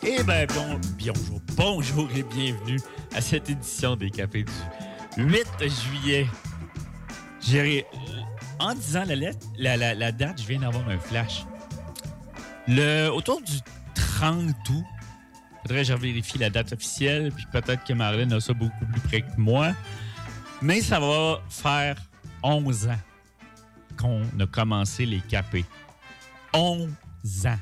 Eh bien, bonjour et bienvenue à cette édition des Cafés du 8 juillet. En disant la date, je viens d'avoir un flash. Autour du 30 août, faudrait que je vérifie la date officielle, puis peut-être que Marlène a ça beaucoup plus près que moi. Mais ça va faire 11 ans qu'on a commencé les Cafés. 11 ans.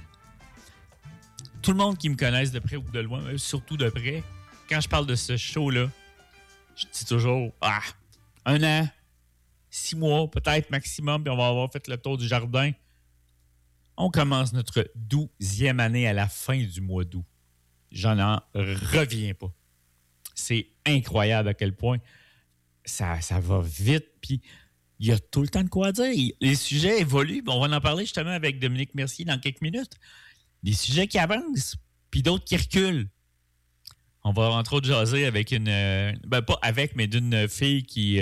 Tout le monde qui me connaisse de près ou de loin, surtout de près, quand je parle de ce show-là, je dis toujours, 1 an, 6 mois, peut-être maximum, puis on va avoir fait le tour du jardin. On commence notre 12e année à la fin du mois d'août. J'en reviens pas. C'est incroyable à quel point ça va vite, puis il y a tout le temps de quoi dire. Les sujets évoluent, on va en parler justement avec Dominique Mercier dans quelques minutes. Des sujets qui avancent, puis d'autres qui reculent. On va entre autres jaser avec pas avec, mais d'une fille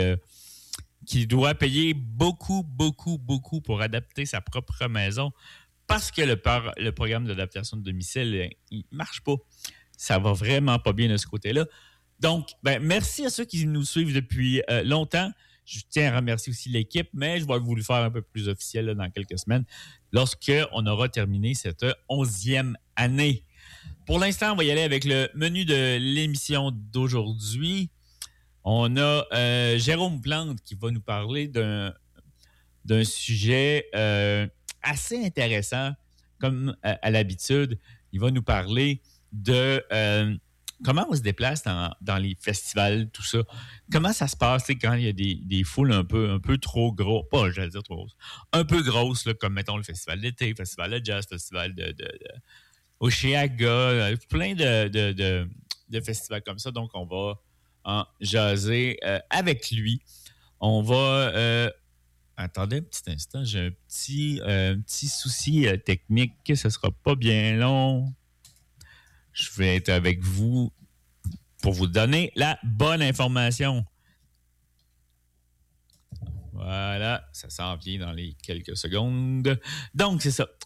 qui doit payer beaucoup pour adapter sa propre maison parce que le programme d'adaptation de domicile, il marche pas. Ça va vraiment pas bien de ce côté-là. Donc, merci à ceux qui nous suivent depuis longtemps. Je tiens à remercier aussi l'équipe, mais je vais vous le faire un peu plus officiel là, dans quelques semaines, lorsqu'on aura terminé cette 11e année. Pour l'instant, on va y aller avec le menu de l'émission d'aujourd'hui. On a Jérôme Plante qui va nous parler d'un sujet assez intéressant, comme à l'habitude. Il va nous parler de comment on se déplace dans les festivals, tout ça. Comment ça se passe quand il y a des foules un peu trop grosses, pas j'allais dire trop grosses, un peu grosses, là, comme mettons le festival d'été, festival de jazz, festival de Oshéaga, plein de festivals comme ça. Donc, on va en jaser avec lui. On va... attendez un petit instant, j'ai un petit souci technique. Ça sera pas bien long. Je vais être avec vous pour vous donner la bonne information. Voilà, ça s'en vient dans les quelques secondes. Donc, c'est ça.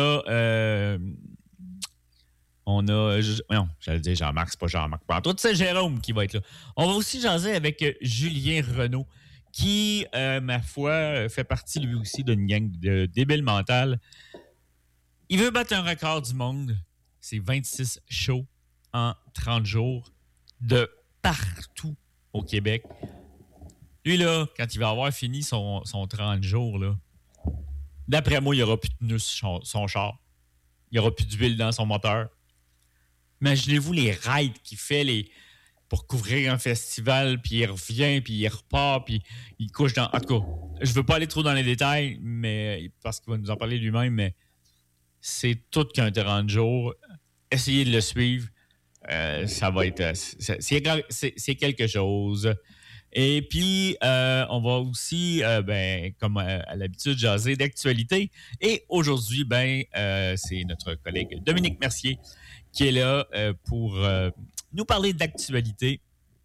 J'allais dire Jean-Marc, c'est pas Jean-Marc. C'est Jérôme qui va être là. On va aussi jaser avec Julien Renaud, qui, ma foi, fait partie lui aussi d'une gang de débiles mentales. Il veut battre un record du monde. C'est 26 shows en 30 jours de partout au Québec. Lui, là, quand il va avoir fini son 30 jours, là, d'après moi, il n'y aura plus de pneus sur son char. Il n'y aura plus d'huile dans son moteur. Imaginez-vous les rides qu'il fait pour couvrir un festival, puis il revient, puis il repart, puis il couche dans... En tout cas, je ne veux pas aller trop dans les détails, mais parce qu'il va nous en parler lui-même, mais c'est tout qu'un 30 jours. Essayez de le suivre. Ça va être... C'est quelque chose. Et puis, on va aussi, comme à l'habitude, jaser d'actualité. Et aujourd'hui, c'est notre collègue Dominique Mercier qui est là pour nous parler d'actualité.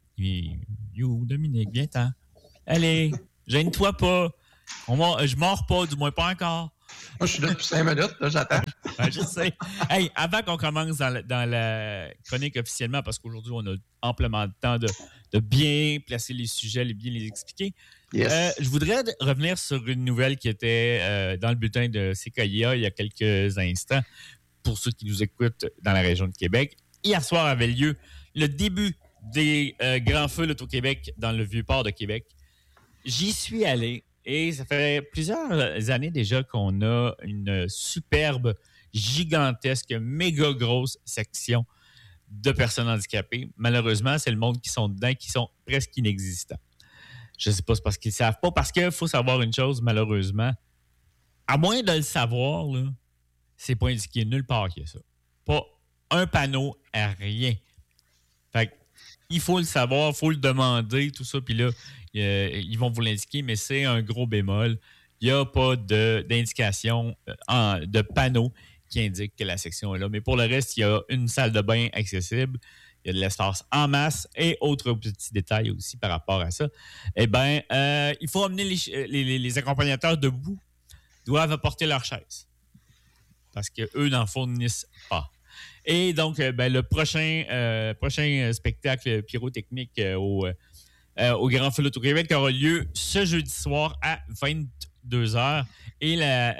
Yo, Dominique, viens-t'en. Allez, gêne-toi pas. Je mords pas, du moins pas encore. Moi, je suis là depuis 5 minutes, là, j'attends. Je sais. Hey, avant qu'on commence dans la chronique officiellement, parce qu'aujourd'hui, on a amplement de temps de bien placer les sujets, de bien les expliquer. Yes. Je voudrais revenir sur une nouvelle qui était dans le bulletin de CKIA il y a quelques instants, pour ceux qui nous écoutent dans la région de Québec. Hier soir avait lieu le début des Grands Feux l'Auto-Québec dans le Vieux-Port de Québec. J'y suis allé. Et ça fait plusieurs années déjà qu'on a une superbe, gigantesque, méga grosse section de personnes handicapées. Malheureusement, c'est le monde qui sont dedans qui sont presque inexistants. Je ne sais pas, c'est parce qu'ils ne savent pas. Parce qu'il faut savoir une chose, malheureusement. À moins de le savoir, là, c'est pas indiqué nulle part qu'il y a ça. Pas un panneau à rien. Fait il faut le savoir, il faut le demander, tout ça. Puis là, ils vont vous l'indiquer, mais c'est un gros bémol. Il n'y a pas d'indication de panneau qui indique que la section est là. Mais pour le reste, il y a une salle de bain accessible. Il y a de l'espace en masse et autres petits détails aussi par rapport à ça. Eh bien, il faut amener les accompagnateurs debout. Doivent apporter leur chaise. Parce qu'eux n'en fournissent pas. Et donc, le prochain spectacle pyrotechnique au Grand Feu Auto-Québec aura lieu ce jeudi soir à 22h. Et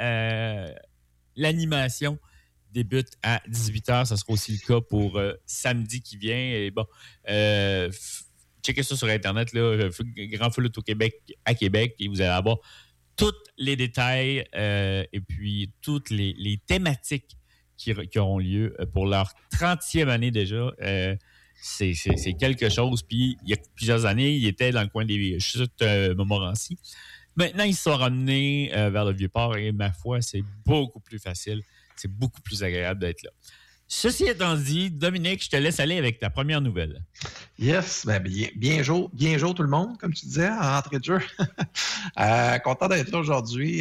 l'animation débute à 18h. Ça sera aussi le cas pour samedi qui vient. Et bon, checkez ça sur Internet, là, Grand Feu Auto-Québec à Québec, et vous allez avoir tous les détails et puis toutes les thématiques qui auront lieu pour leur 30e année déjà. C'est quelque chose. Puis, il y a plusieurs années, il était dans le coin des chutes Montmorency. Maintenant, ils se sont ramenés vers le Vieux-Port et, ma foi, c'est beaucoup plus facile. C'est beaucoup plus agréable d'être là. Ceci étant dit, Dominique, je te laisse aller avec ta première nouvelle. Yes, bien jour tout le monde, comme tu disais, en rentrée de jeu. Content d'être là aujourd'hui.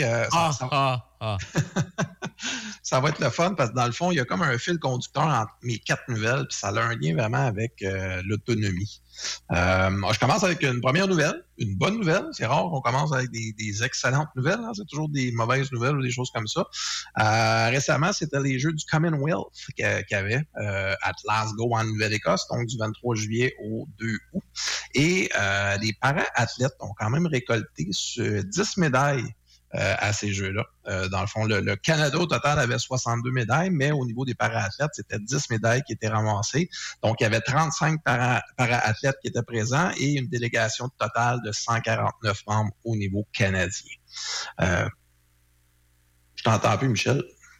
Ça va être le fun parce que dans le fond, il y a comme un fil conducteur entre mes 4 nouvelles, puis ça a un lien vraiment avec l'autonomie. Je commence avec une première nouvelle, une bonne nouvelle. C'est rare qu'on commence avec des excellentes nouvelles. Hein? C'est toujours des mauvaises nouvelles ou des choses comme ça. Récemment, c'était les Jeux du Commonwealth qu'il y avait à Glasgow en Nouvelle-Écosse, donc du 23 juillet au 2 août. Et les para-athlètes ont quand même récolté 10 médailles à ces Jeux-là. Dans le fond, le Canada au total avait 62 médailles, mais au niveau des para-athlètes, c'était 10 médailles qui étaient ramassées. Donc, il y avait 35 para-athlètes qui étaient présents et une délégation totale de 149 membres au niveau canadien. Je t'entends plus, Michel.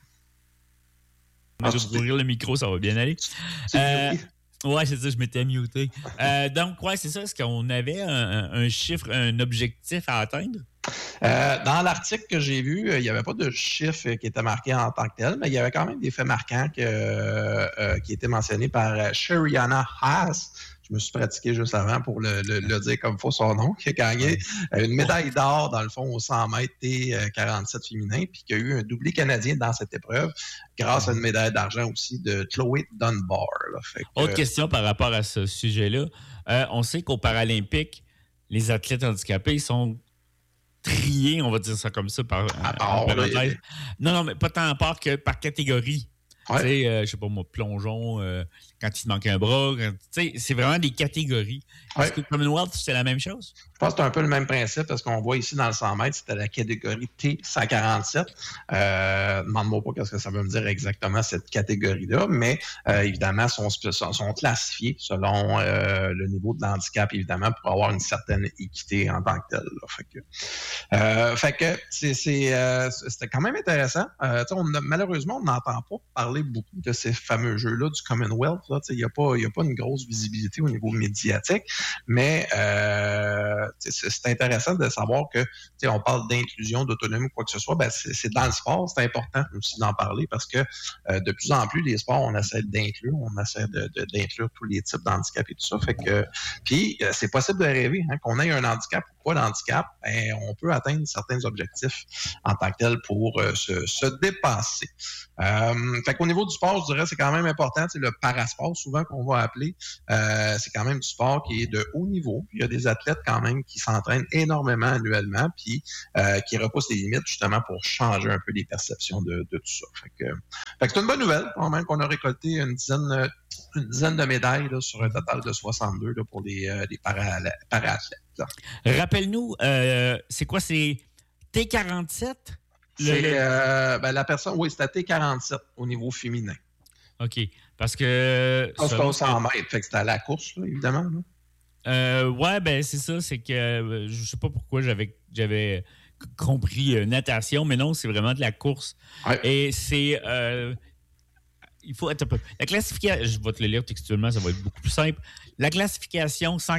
Je vais ouvrir le micro, ça va bien aller. Ouais, c'est ça, je m'étais muté. Donc, ouais, c'est ça. Est-ce qu'on avait un chiffre, un objectif à atteindre? Dans l'article que j'ai vu, il n'y avait pas de chiffre qui était marqué en tant que tel, mais il y avait quand même des faits marquants qui étaient mentionnés par Sheriana Haas. Je me suis pratiqué juste avant pour le dire comme il faut son nom, qui a gagné une médaille d'or, dans le fond, au 100 mètres T47 féminin, puis qui a eu un doublé canadien dans cette épreuve, grâce à une médaille d'argent aussi de Chloé Dunbar. Autre question par rapport à ce sujet-là. On sait qu'aux Paralympiques, les athlètes handicapés sont triés, on va dire ça comme ça, Non, mais pas tant à part que par catégorie. Ouais. Tu sais, je sais pas moi, plongeon, quand il te manque un bras. C'est vraiment des catégories. Ouais. Est-ce que le Commonwealth, c'est la même chose? Je pense que c'est un peu le même principe parce qu'on voit ici dans le 100 mètres, c'était la catégorie T147. Demande-moi pas ce que ça veut me dire exactement cette catégorie-là, mais évidemment, sont classifiés selon le niveau de l'handicap, évidemment, pour avoir une certaine équité en tant que telle. Fait que c'était quand même intéressant. Malheureusement, on n'entend pas parler beaucoup de ces fameux jeux-là du Commonwealth. Il n'y a pas une grosse visibilité au niveau médiatique, mais c'est intéressant de savoir que on parle d'inclusion, d'autonomie ou quoi que ce soit. Ben, c'est dans le sport, c'est important aussi d'en parler parce que de plus en plus, les sports, on essaie d'inclure, d'inclure tous les types d'handicap et tout ça. Fait que, puis, c'est possible de rêver qu'on ait un handicap ou pas d'handicap, ben, on peut atteindre certains objectifs en tant que tel pour se dépasser. Fait qu'au niveau du sport, je dirais c'est quand même important. Le parasport, souvent qu'on va appeler, c'est quand même du sport qui est de haut niveau. Il y a des athlètes quand même qui s'entraînent énormément annuellement, puis qui repoussent les limites justement pour changer un peu les perceptions de tout ça. Fait que c'est une bonne nouvelle quand même qu'on a récolté une dizaine de médailles là, sur un total de 62 là, pour les para-athlètes. Rappelle-nous, c'est quoi, c'est T47? La personne, oui, c'était T47 au niveau féminin. OK. Parce que. C'était au 100 mètres, fait que c'était à la course, là, évidemment. Ouais, ben c'est ça, c'est que je sais pas pourquoi j'avais compris natation, mais non, c'est vraiment de la course. Ouais. Et c'est. Il faut être un peu. La classification, je vais te le lire textuellement, ça va être beaucoup plus simple. La classification sans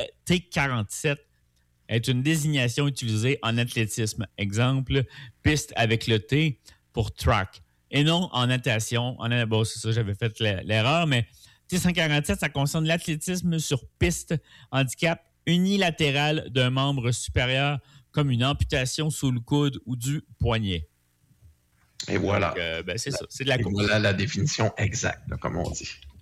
T47 est une désignation utilisée en athlétisme. Exemple, piste avec le T pour track. Et non en natation. Bon, c'est ça, j'avais fait l'erreur, mais T147, ça concerne l'athlétisme sur piste, handicap unilatéral d'un membre supérieur, comme une amputation sous le coude ou du poignet. Et voilà. Donc, c'est ça, c'est de la course. Voilà la définition exacte, là, comme on dit.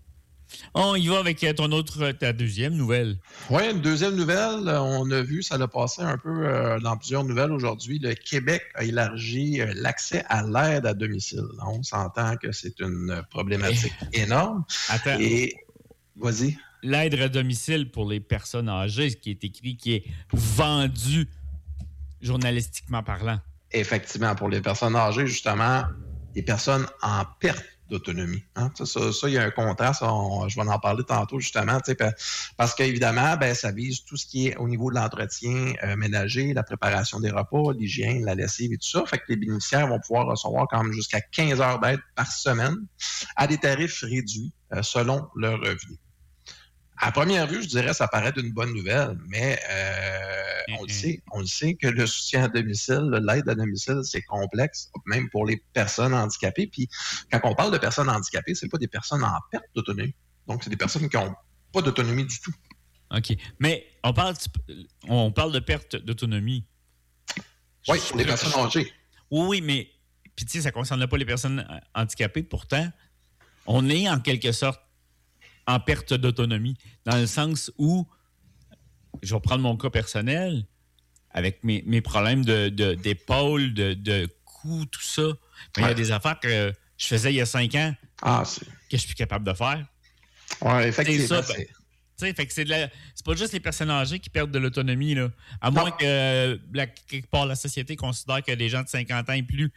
On y va avec ta deuxième nouvelle. Oui, une deuxième nouvelle. On a vu, ça l'a passé un peu dans plusieurs nouvelles aujourd'hui. Le Québec a élargi l'accès à l'aide à domicile. On s'entend que c'est une problématique énorme. Attends. Et vas-y. L'aide à domicile pour les personnes âgées, ce qui est écrit, qui est vendu journalistiquement parlant. Effectivement, pour les personnes âgées, justement, les personnes en perte d'autonomie. Hein? Ça, il y a un contraste. Je vais en parler tantôt, justement, parce qu'évidemment, ça vise tout ce qui est au niveau de l'entretien ménager, la préparation des repas, l'hygiène, la lessive et tout ça. Fait que les bénéficiaires vont pouvoir recevoir quand même jusqu'à 15 heures d'aide par semaine à des tarifs réduits selon leurs revenus. À première vue, je dirais, ça paraît d'une bonne nouvelle, mais on le sait que le soutien à domicile, l'aide à domicile, c'est complexe, même pour les personnes handicapées. Puis, quand on parle de personnes handicapées, c'est pas des personnes en perte d'autonomie. Donc, c'est des personnes qui n'ont pas d'autonomie du tout. OK. Mais on parle de perte d'autonomie. Oui, pour les personnes âgées. Oui, mais puis tu sais, ça ne concerne pas les personnes handicapées. Pourtant, on est en quelque sorte en perte d'autonomie, dans le sens où, je vais prendre mon cas personnel, avec mes problèmes d'épaule, de cou, tout ça. Mais il y a des affaires que je faisais il y a 5 ans que je suis plus capable de faire. Oui, effectivement. Fait que c'est pas juste les personnes âgées qui perdent de l'autonomie, là. À moins que quelque part la société considère que les gens de 50 ans et plus,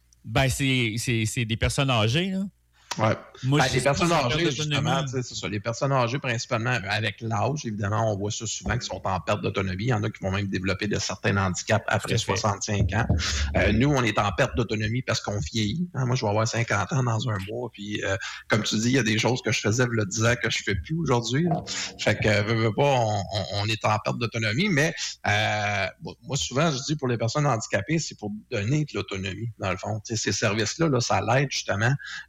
c'est des personnes âgées, là. Ouais. Les personnes âgées, justement, c'est ça. Les personnes âgées, principalement, avec l'âge, évidemment, on voit ça souvent qui sont en perte d'autonomie. Il y en a qui vont même développer de certains handicaps après 65 ans. Nous, on est en perte d'autonomie parce qu'on vieillit. Hein? Moi, je vais avoir 50 ans dans un mois. Puis, comme tu dis, il y a des choses que je faisais il y a 10 ans que je ne fais plus aujourd'hui. Là. Fait que, veux pas, on est en perte d'autonomie. Mais moi, souvent, je dis pour les personnes handicapées, c'est pour donner de l'autonomie, dans le fond. T'sais, ces services-là, ça l'aide justement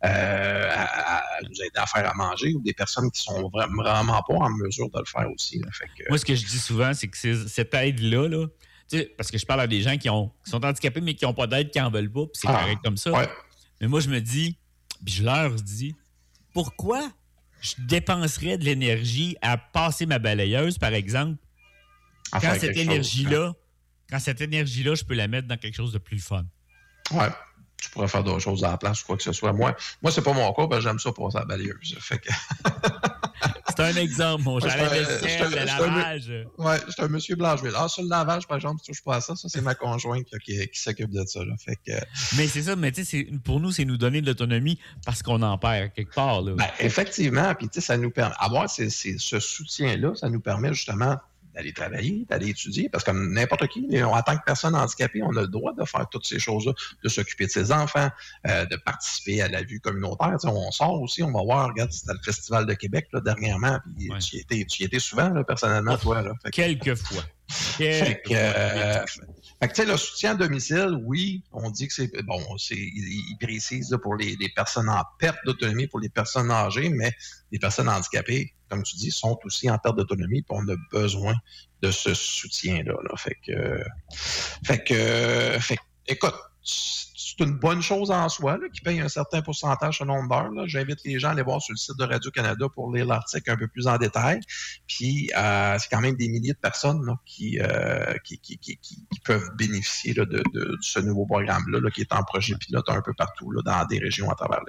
à nous aider à faire à manger ou des personnes qui sont vraiment pas en mesure de le faire aussi. Là. Fait que, moi, ce que je dis souvent, c'est que cette aide-là, là, parce que je parle à des gens qui sont handicapés mais qui n'ont pas d'aide, qui n'en veulent pas, puis c'est correct comme ça. Ouais. Mais moi, je me dis, puis je leur dis, pourquoi je dépenserais de l'énergie à passer ma balayeuse, par exemple, quand cette énergie-là, je peux la mettre dans quelque chose de plus fun. Ouais. Tu pourrais faire d'autres choses à la place ou quoi que ce soit. Moi c'est pas mon cas, j'aime ça passer à la balayeuse. Fait que... C'est un exemple, mon cher. Le lavage. Oui, c'est un monsieur Blancheville. Sur le lavage, par exemple, je touche pas à ça. Ça, c'est ma conjointe là, qui s'occupe de ça. Là. Fait que... Mais c'est ça, mais tu sais, pour nous, c'est nous donner de l'autonomie parce qu'on en perd quelque part. Là. Effectivement, puis tu sais, ça nous permet. Avoir ce soutien-là, ça nous permet justement d'aller travailler, d'aller étudier, parce que comme n'importe qui, en tant que personne handicapée, on a le droit de faire toutes ces choses-là, de s'occuper de ses enfants, de participer à la vie communautaire. T'sais, on sort aussi, on va voir, regarde, c'était le Festival de Québec là, dernièrement, puis tu y étais souvent, là, personnellement, toi. Là. Quelques fois. Fait que, tu sais, le soutien à domicile, oui, on dit que c'est bon, il précise là, pour les personnes en perte d'autonomie, pour les personnes âgées, mais les personnes handicapées, comme tu dis, sont aussi en perte d'autonomie, puis on a besoin de ce soutien-là. Là. Fait que, écoute, c'est une bonne chose en soi, là, qui paye un certain pourcentage sur le nombre d'heures. Là. J'invite les gens à aller voir sur le site de Radio-Canada pour lire l'article un peu plus en détail. Puis, c'est quand même des milliers de personnes là, qui peuvent bénéficier là, de ce nouveau programme-là, là, qui est en projet pilote un peu partout là, dans des régions à travers